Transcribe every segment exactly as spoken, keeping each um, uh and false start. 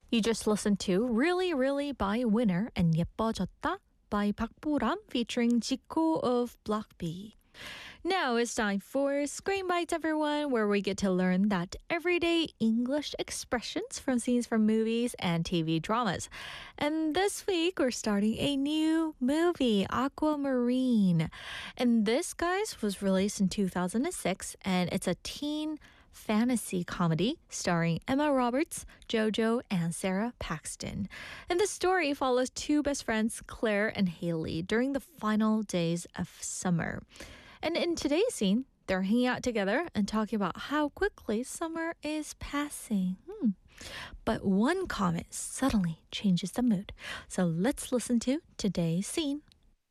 You just listened to Really Really by Winner and 예뻐졌다 by 박보람 featuring Zico of Block B. Now it's time for Screen Bites, everyone, where we get to learn that everyday English expressions from scenes from movies and T V dramas. And this week, we're starting a new movie, Aquamarine. And this, guys, was released in two thousand six, and it's a teen fantasy comedy starring Emma Roberts, JoJo, and Sarah Paxton. And the story follows two best friends, Claire and Haley, during the final days of summer. And in today's scene, they're hanging out together and talking about how quickly summer is passing. Hmm. But one comment suddenly changes the mood. So let's listen to today's scene.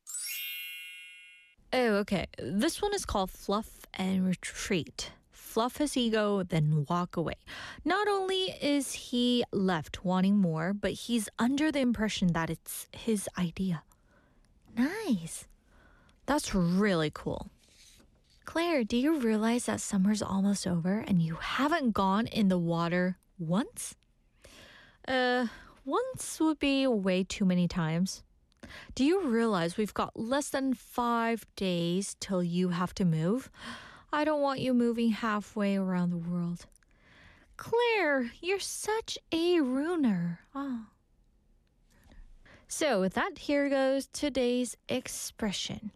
Oh, okay. This one is called Fluff and Retreat. Fluff his ego, then walk away. Not only is he left wanting more, but he's under the impression that it's his idea. Nice. That's really cool. Claire, do you realize that summer's almost over and you haven't gone in the water once? Uh, once would be way too many times. Do you realize we've got less than five days till you have to move? I don't want you moving halfway around the world. Claire, you're such a ruiner. Oh. So with that, here goes today's expression.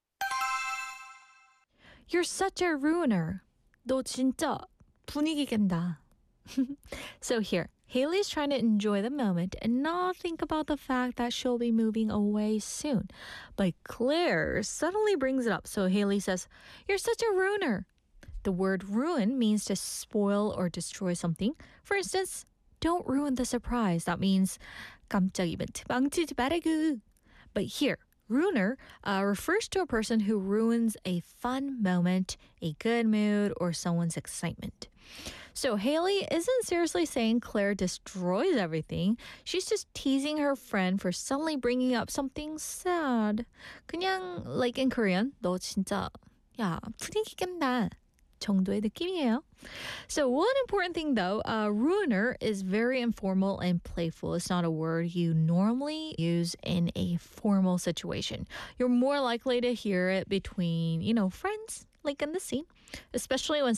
You're such a ruiner. 너 진짜 분위기 깬다. So here, Haley's trying to enjoy the moment and not think about the fact that she'll be moving away soon. But Claire suddenly brings it up. So Haley says, you're such a ruiner. The word ruin means to spoil or destroy something. For instance, don't ruin the surprise. That means 깜짝 이벤트 망치지 말아구. But here, ruiner uh, refers to a person who ruins a fun moment, a good mood, or someone's excitement. So Haley isn't seriously saying Claire destroys everything. She's just teasing her friend for suddenly bringing up something sad. 그냥 like in Korean, 너 진짜 야 분위기 깬다 정도의 느낌이에요. So one important thing though, uh, ruiner is very informal and playful. It's not a word you normally use in a formal situation. You're more likely to hear it between, you know, friends, like in the scene, especially when